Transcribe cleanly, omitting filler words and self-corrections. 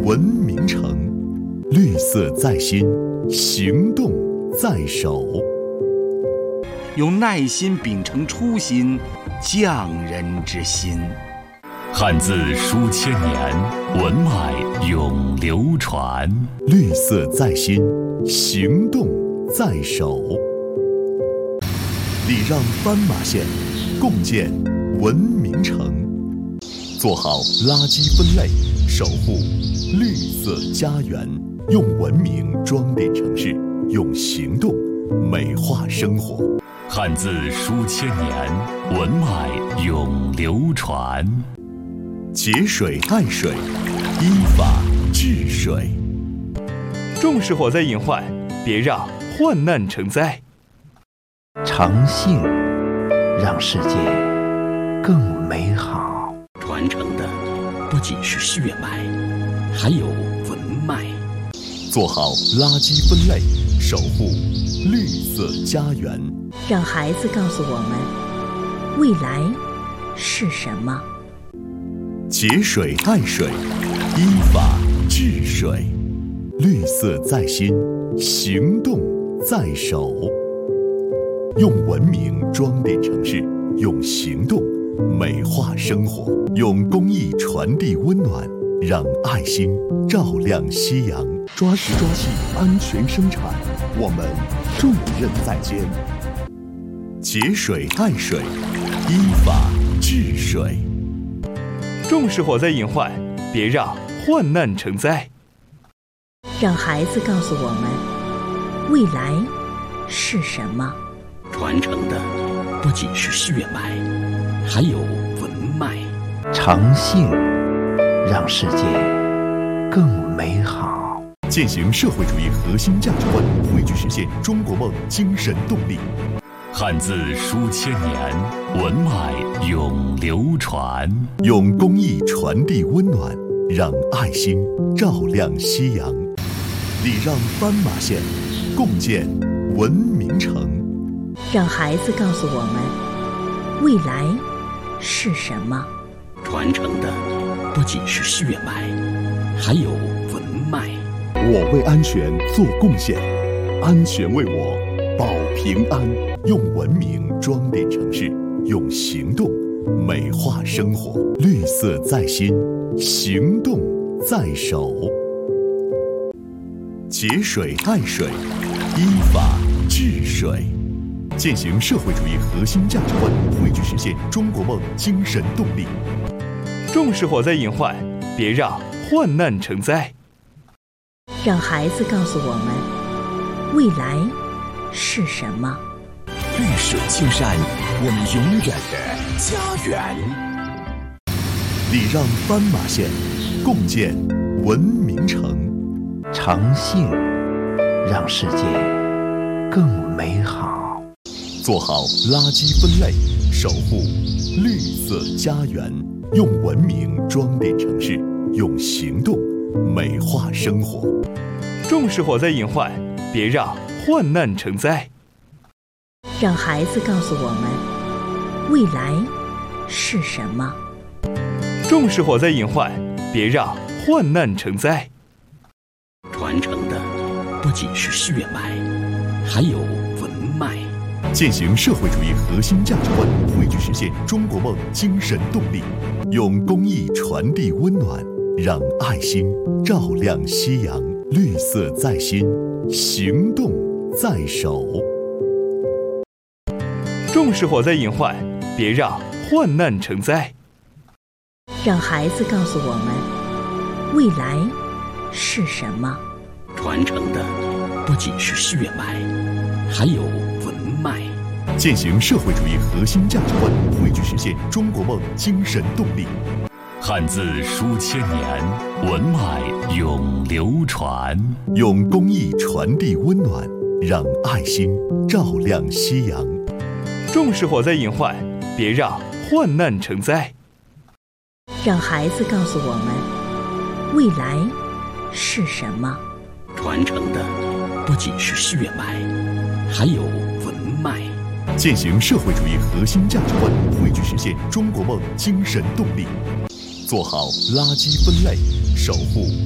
文明城，绿色在心，行动在手。 用耐心秉承初心，匠人之心。 汉字书千年，文脉永流传。 绿色在心，行动在手。礼让斑马线，共建文明城。做好垃圾分类，守护绿色家园。用文明装点城市，用行动美化生活。 汉字书千年，文脉永流传。 节水爱水，依法治水。 重视火灾隐患，别让患难成灾。 诚信让世界更美好。 传承的不仅是血脉，还有文脉。 做好垃圾分类，守护绿色家园。 让孩子告诉我们，未来是什么。 节水爱水，依法治水。绿色在心，行动在手。用文明装点城市，用行动美化生活。用公益传递温暖，让爱心照亮夕阳。抓实抓细，安全生产，我们重任在肩。节水爱水，依法治水。 重视火灾隐患，别让患难成灾。 让孩子告诉我们，未来是什么。 传承的不仅是血脉，还有文脉。 诚信让世界更美好。 践行社会主义核心价值观，汇聚实现中国梦精神动力。 汉字书千年，文脉永流传。 用公益传递温暖，让爱心照亮夕阳。礼让斑马线，共建文明城。 让孩子告诉我们，未来是什么。 传承的不仅是血脉，还有文脉。 我为安全做贡献，安全为我保平安。用文明装点城市，用行动美化生活。绿色在心，行动在手。节水爱水，依法治水。践行社会主义核心价值观，汇聚实现中国梦精神动力。 重视火灾隐患，别让患难成灾。 让孩子告诉我们，未来是什么。 绿水青山，我们永远的家园。 礼让斑马线，共建文明城。 诚信让世界更美好。 做好垃圾分类，守护绿色家园。用文明装点城市，用行动美化生活。 重视火灾隐患，别让患难成灾。 让孩子告诉我们，未来是什么。 重视火灾隐患，别让患难成灾。 传承的不仅是血脉，还有文脉。 践行社会主义核心价值观，汇聚实现中国梦精神动力。用公益传递温暖，让爱心照亮夕阳。绿色在心，行动在手。 重视火灾隐患，别让患难成灾。 让孩子告诉我们，未来是什么。 传承的不仅是血脉，还有文脉。 践行社会主义核心价值观，汇聚实现中国梦精神动力。 汉字书千年，文脉永流传。 用公益传递温暖，让爱心照亮夕阳。 重视火灾隐患，别让患难成灾。 让孩子告诉我们，未来是什么。 传承的不仅是血脉，还有文脉。 践行社会主义核心价值观，汇聚实现中国梦精神动力。做好垃圾分类，守护